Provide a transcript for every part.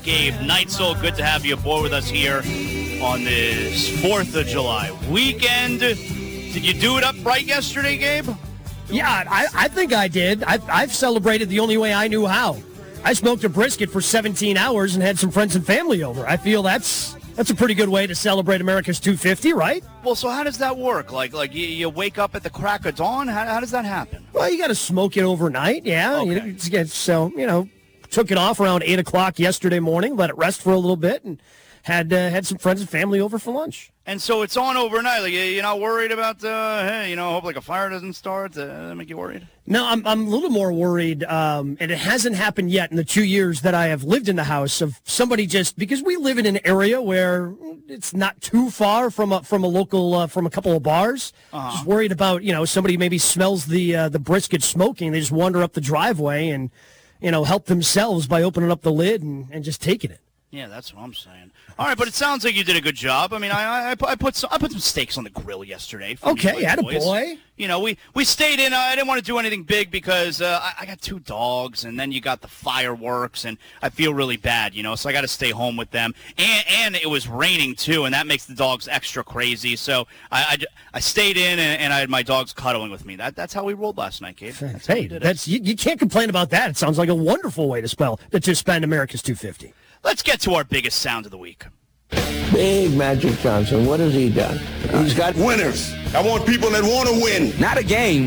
Gabe Neitzel, good to have you aboard with us here on this 4th of July weekend. Did you do it up right yesterday, Gabe? Yeah, I think I did. I've celebrated the only way I knew how. I smoked a brisket for 17 hours and had some friends and family over. I feel that's a pretty good way to celebrate America's 250, right? Well, so how does that work? Like you wake up at the crack of dawn? How does that happen? Well, you got to smoke it overnight, yeah. Okay. Took it off around 8 o'clock yesterday morning, let it rest for a little bit, and had some friends and family over for lunch. And so it's on overnight. Like, you're not worried about, hope like a fire doesn't start? Does that make you worried? No, I'm a little more worried, and it hasn't happened yet in the 2 years that I have lived in the house, of somebody because we live in an area where it's not too far from a local, from a couple of bars. Uh-huh. Just worried about, somebody maybe smells the brisket smoking. They just wander up the driveway and, help themselves by opening up the lid and just taking it. Yeah, that's what I'm saying. All right, but it sounds like you did a good job. I mean, I put some steaks on the grill yesterday. Okay, attaboy. We stayed in. I didn't want to do anything big because I got 2 dogs, and then you got the fireworks, and I feel really bad, so I got to stay home with them. And it was raining, too, and that makes the dogs extra crazy. So I stayed in, and I had my dogs cuddling with me. That's how we rolled last night, Gabe. You can't complain about that. It sounds like a wonderful way to spend America's 250. Let's get to our biggest sound of the week. Big Magic Johnson, what has he done? He's got winners. I want people that want to win. Not a game.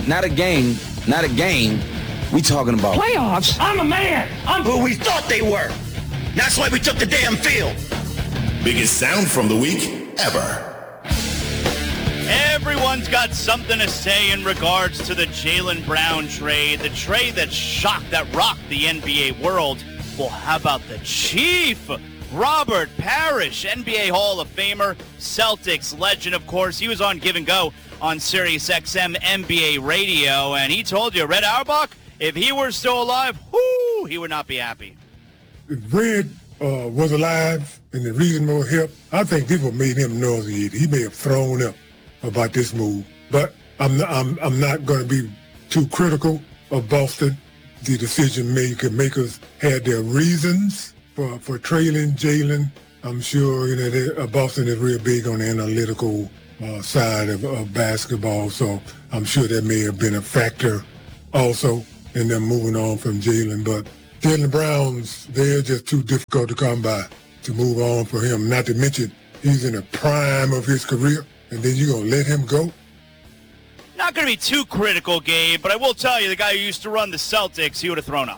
We talking about playoffs. I'm a man. I'm who we thought they were. That's why we took the damn field. Biggest sound from the week ever. Everyone's got something to say in regards to the Jaylen Brown trade, the trade that rocked the NBA world. Well, how about the Chief? Robert Parrish, NBA Hall of Famer, Celtics legend, of course. He was on Give and Go on Sirius XM NBA radio, and he told you, Red Auerbach, if he were still alive, he would not be happy. If Red was alive and the reason was help, I think this would made him nauseated. He may have thrown up about this move, but I'm not going to be too critical of Boston. The decision makers had their reasons for trailing Jaylen. I'm sure Boston is real big on the analytical side of basketball, so I'm sure that may have been a factor also in them moving on from Jaylen. But Jaylen Brown's, they're just too difficult to come by to move on for him. Not to mention he's in the prime of his career, and then you're going to let him go? Not going to be too critical, Gabe, but I will tell you, the guy who used to run the Celtics, he would have thrown up.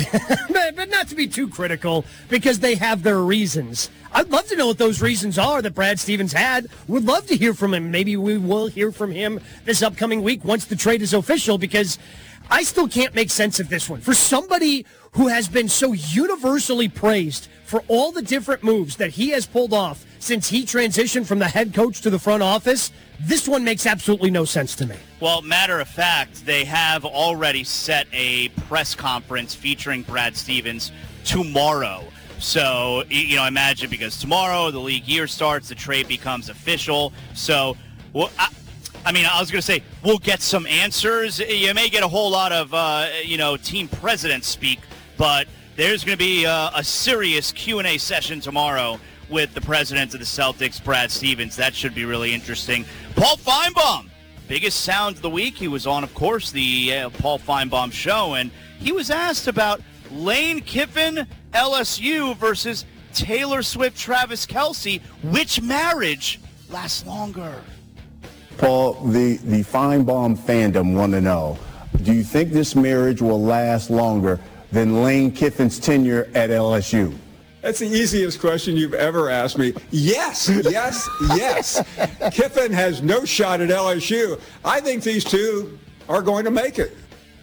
But not to be too critical, because they have their reasons. I'd love to know what those reasons are that Brad Stevens had. Would love to hear from him. Maybe we will hear from him this upcoming week once the trade is official, because I still can't make sense of this one. For somebody who has been so universally praised for all the different moves that he has pulled off since he transitioned from the head coach to the front office, this one makes absolutely no sense to me. Well, matter of fact, they have already set a press conference featuring Brad Stevens tomorrow. So, imagine, because tomorrow the league year starts, the trade becomes official. So, I was going to say, we'll get some answers. You may get a whole lot of, team presidents speak, but there's going to be a serious Q&A session tomorrow with the president of the Celtics, Brad Stevens. That should be really interesting. Paul Feinbaum, biggest sound of the week. He was on, of course, the Paul Feinbaum show, and he was asked about Lane Kiffin, LSU versus Taylor Swift, Travis Kelce. Which marriage lasts longer? Paul, the Feinbaum fandom want to know, do you think this marriage will last longer than Lane Kiffin's tenure at LSU? That's the easiest question you've ever asked me. Yes, yes, yes. Kiffin has no shot at LSU. I think these two are going to make it.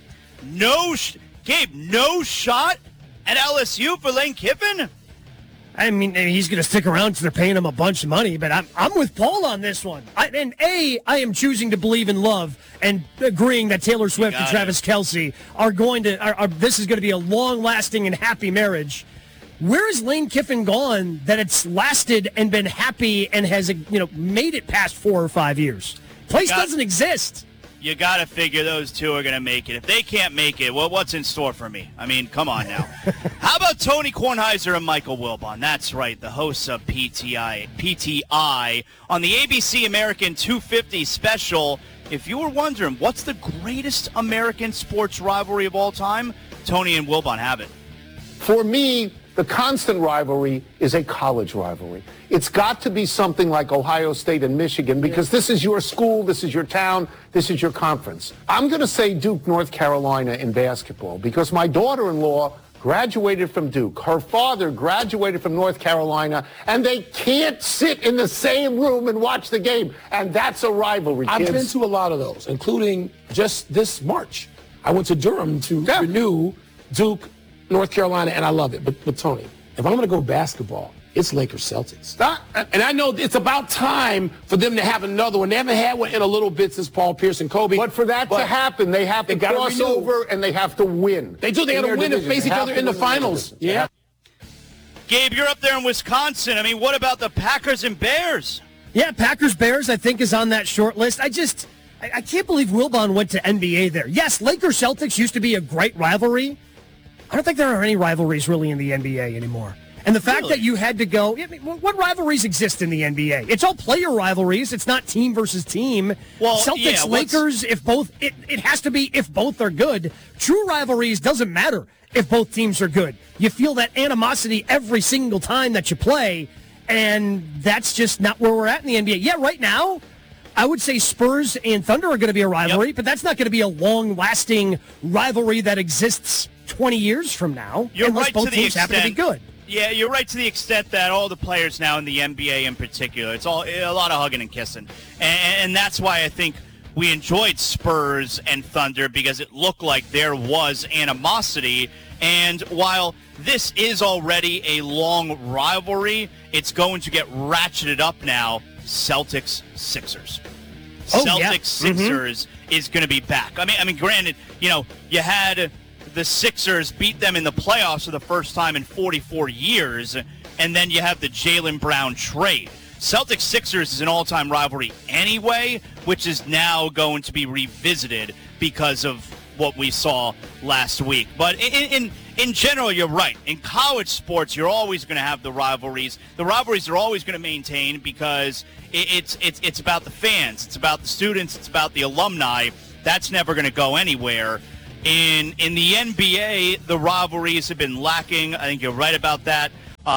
Gabe, no shot at LSU for Lane Kiffin? I mean, he's going to stick around because they're paying him a bunch of money, but I'm with Paul on this one. I am choosing to believe in love and agreeing that Taylor Swift and Travis Kelce are going to, this is going to be a long-lasting and happy marriage. Where has Lane Kiffin gone that it's lasted and been happy and has, made it past 4 or 5 years? Place doesn't exist. You got to figure those two are going to make it. If they can't make it, well, what's in store for me? I mean, come on now. How about Tony Kornheiser and Michael Wilbon? That's right, the hosts of PTI on the ABC American 250 special. If you were wondering, what's the greatest American sports rivalry of all time? Tony and Wilbon have it. For me, the constant rivalry is a college rivalry. It's got to be something like Ohio State and Michigan because this is your school, this is your town, this is your conference. I'm going to say Duke, North Carolina in basketball because my daughter-in-law graduated from Duke. Her father graduated from North Carolina, and they can't sit in the same room and watch the game. And that's a rivalry, kids. I've been to a lot of those, including just this March. I went to Durham to renew Duke, North Carolina, and I love it. But Tony, if I'm going to go basketball, it's Lakers Celtics. And I know it's about time for them to have another one. They haven't had one in a little bit since Paul Pierce and Kobe. But for that to happen, they have to cross over and they have to win. They do. They got to win and face each other in the finals. Yeah. Gabe, you're up there in Wisconsin. I mean, what about the Packers and Bears? Yeah, Packers-Bears, I think, is on that short list. I can't believe Wilbon went to NBA there. Yes, Lakers-Celtics used to be a great rivalry. I don't think there are any rivalries really in the NBA anymore. And the fact that you had to go, what rivalries exist in the NBA? It's all player rivalries. It's not team versus team. Well, Celtics, Lakers, if both, it has to be if both are good. True rivalries doesn't matter if both teams are good. You feel that animosity every single time that you play, and that's just not where we're at in the NBA. Yeah, right now, I would say Spurs and Thunder are going to be a rivalry, but that's not going to be a long-lasting rivalry that exists 20 years from now. You're unless right both to the teams extent, happen to be good. Yeah, you're right to the extent that all the players now in the NBA in particular, it's all a lot of hugging and kissing. And that's why I think we enjoyed Spurs and Thunder because it looked like there was animosity. And while this is already a long rivalry, it's going to get ratcheted up now. Celtics-Sixers. Celtics-Sixers is going to be back. I mean, granted, you had the Sixers beat them in the playoffs for the first time in 44 years, and then you have the Jaylen Brown trade. Celtics-Sixers is an all-time rivalry anyway, which is now going to be revisited because of what we saw last week. But in general, you're right. In college sports, you're always going to have the rivalries. The rivalries are always going to maintain because it's about the fans, it's about the students, it's about the alumni. That's never going to go anywhere. In the NBA, the rivalries have been lacking. I think you're right about that.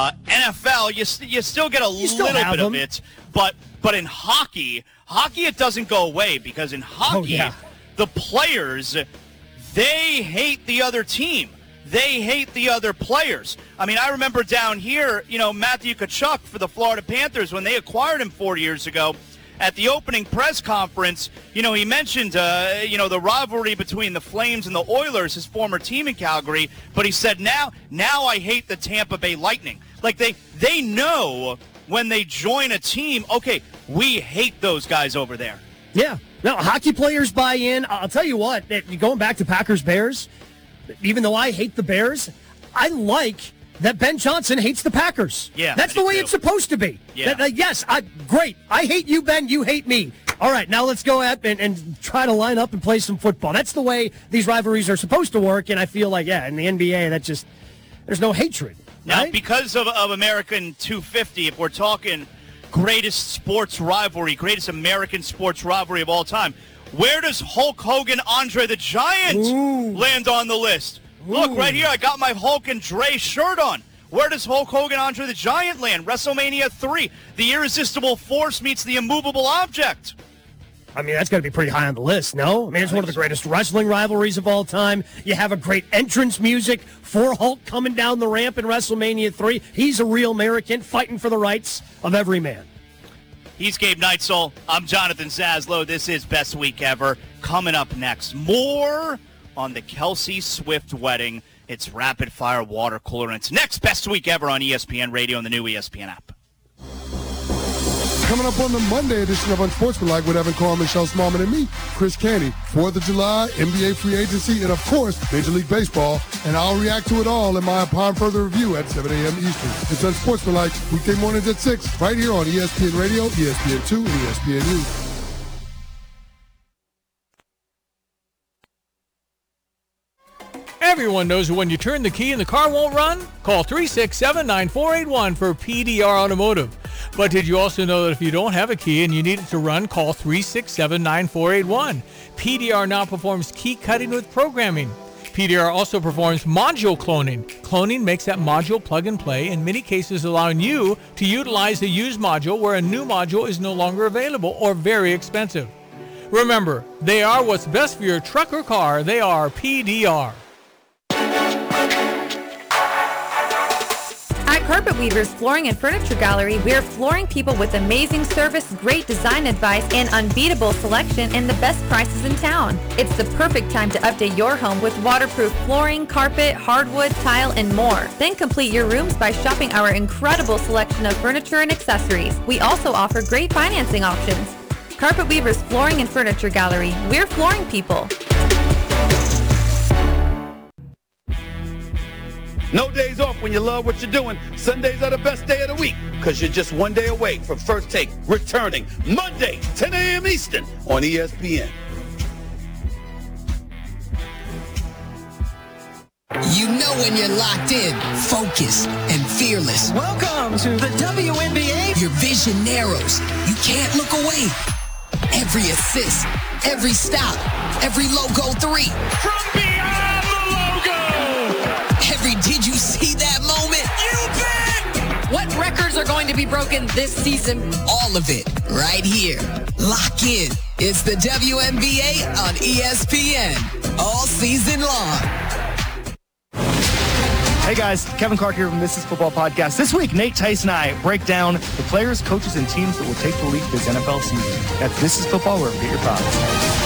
NFL, you still get a little bit of it, but in hockey it doesn't go away because in hockey, the players, they hate the other team. They hate the other players. I mean, I remember down here, Matthew Tkachuk for the Florida Panthers when they acquired him 4 years ago. At the opening press conference, he mentioned, the rivalry between the Flames and the Oilers, his former team in Calgary. But he said, now I hate the Tampa Bay Lightning. Like they know when they join a team, okay, we hate those guys over there. Yeah. No, hockey players buy in. I'll tell you what, going back to Packers-Bears, even though I hate the Bears, I like that Ben Johnson hates the Packers. Yeah, that's the way it's supposed to be. Yeah. Great. I hate you, Ben. You hate me. All right, now let's go out and try to line up and play some football. That's the way these rivalries are supposed to work, and I feel like, in the NBA, there's no hatred. Now, right? because of American 250, if we're talking greatest sports rivalry, greatest American sports rivalry of all time, where does Hulk Hogan, Andre the Giant land on the list? Look, right here, I got my Hulk and Dre shirt on. Where does Hulk Hogan, Andre the Giant land? WrestleMania 3. The irresistible force meets the immovable object. I mean, that's got to be pretty high on the list, no? I mean, it's one of the greatest wrestling rivalries of all time. You have a great entrance music for Hulk coming down the ramp in WrestleMania 3. He's a real American fighting for the rights of every man. He's Gabe Neitzel. I'm Jonathan Zaslow. This is Best Week Ever. Coming up next, more on the Kelsey Swift wedding. It's rapid fire water cooler. And it's next Best Week Ever on ESPN Radio and the new ESPN app. Coming up on the Monday edition of Unsportsmanlike with Evan Carr, Michelle Smallman, and me, Chris Canty. 4th of July, NBA free agency, and of course, Major League Baseball. And I'll react to it all in my Upon Further review at 7 a.m. Eastern. It's Unsportsmanlike, weekday mornings at 6, right here on ESPN Radio, ESPN2, and ESPNU. Everyone knows that when you turn the key and the car won't run, call 367-9481 for PDR Automotive. But did you also know that if you don't have a key and you need it to run, call 367-9481. PDR now performs key cutting with programming. PDR also performs module cloning. Cloning makes that module plug and play, in many cases allowing you to utilize the used module where a new module is no longer available or very expensive. Remember, they are what's best for your truck or car. They are PDR. At Carpet Weavers Flooring and Furniture Gallery, we're flooring people with amazing service, great design advice, and unbeatable selection and the best prices in town. It's the perfect time to update your home with waterproof flooring, carpet, hardwood, tile, and more. Then complete your rooms by shopping our incredible selection of furniture and accessories. We also offer great financing options. Carpet Weavers Flooring and Furniture Gallery. We're flooring people. No days off when you love what you're doing. Sundays are the best day of the week because you're just one day away from First Take returning Monday, 10 a.m. Eastern on ESPN. You know when you're locked in, focused, and fearless. Welcome to the WNBA. Your vision narrows. You can't look away. Every assist, every stop, every logo three. From beyond the logo. Every did you see that moment? You bet! What records are going to be broken this season? All of it, right here. Lock in. It's the WNBA on ESPN. All season long. Hey guys, Kevin Clark here from This Is Football Podcast. This week, Nate Tice and I break down the players, coaches, and teams that will take the league this NFL season. That's This Is Football, wherever you get your podcasts.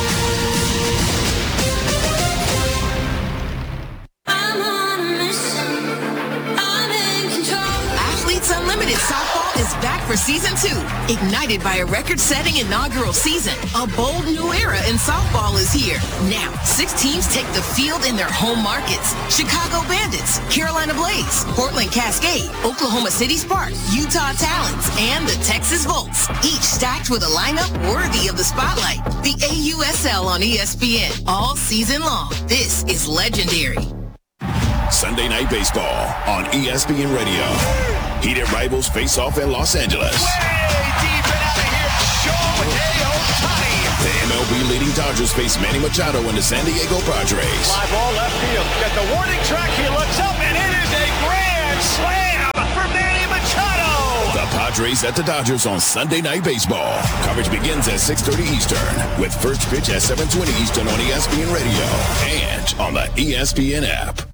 Unlimited Softball is back for Season 2. Ignited by a record-setting inaugural season, a bold new era in softball is here. Now, 6 teams take the field in their home markets. Chicago Bandits, Carolina Blaze, Portland Cascade, Oklahoma City Sparks, Utah Talons, and the Texas Volts. Each stacked with a lineup worthy of the spotlight. The AUSL on ESPN all season long. This is legendary. Sunday Night Baseball on ESPN Radio. Heated rivals face off in Los Angeles. Way deep and out of here, Shohei Ohtani. The MLB leading Dodgers face Manny Machado and the San Diego Padres. Fly ball left field. At the warning track, he looks up, and it is a grand slam for Manny Machado. The Padres at the Dodgers on Sunday Night Baseball. Coverage begins at 6:30 Eastern with first pitch at 7:20 Eastern on ESPN Radio and on the ESPN app.